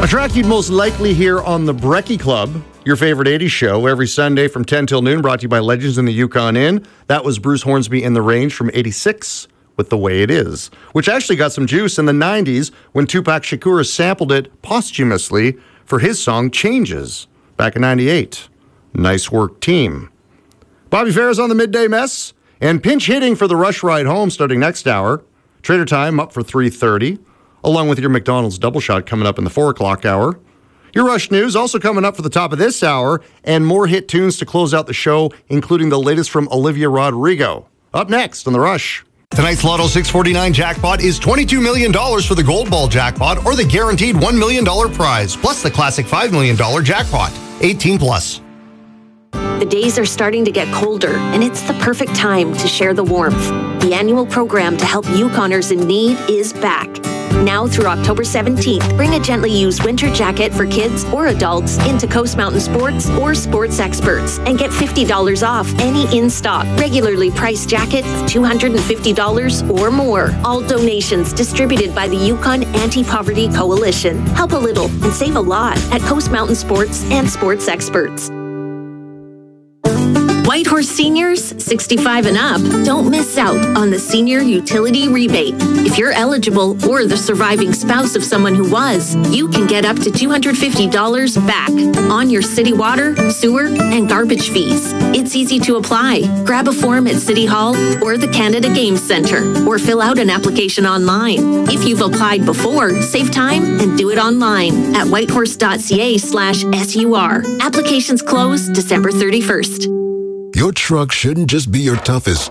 A track you'd most likely hear on the Brekkie Club, your favorite 80s show, every Sunday from 10 till noon, brought to you by Legends in the Yukon Inn. That was Bruce Hornsby in the Range from 86 with The Way It Is, which actually got some juice in the 90s when Tupac Shakur sampled it posthumously for his song Changes back in 98. Nice work, team. Bobby Farah's on the Midday Mess and pinch hitting for the Rush Ride Home starting next hour. Trader Time up for 3:30. Along with your McDonald's Double Shot coming up in the 4 o'clock hour. Your Rush News also coming up for the top of this hour, and more hit tunes to close out the show, including the latest from Olivia Rodrigo. Up next on The Rush. Tonight's Lotto 649 jackpot is $22 million for the Gold Ball jackpot or the guaranteed $1 million prize, plus the classic $5 million jackpot. 18 plus. The days are starting to get colder, and it's the perfect time to share the warmth. The annual program to help Yukoners in need is back. Now through October 17th, bring a gently used winter jacket for kids or adults into Coast Mountain Sports or Sports Experts and get $50 off any in-stock, regularly priced jacket of $250 or more. All donations distributed by the Yukon Anti-Poverty Coalition. Help a little and save a lot at Coast Mountain Sports and Sports Experts. Whitehorse seniors, 65 and up, don't miss out on the senior utility rebate. If you're eligible or the surviving spouse of someone who was, you can get up to $250 back on your city water, sewer, and garbage fees. It's easy to apply. Grab a form at City Hall or the Canada Games Centre, or fill out an application online. If you've applied before, save time and do it online at whitehorse.ca/SUR. Applications close December 31st. Your truck shouldn't just be your toughest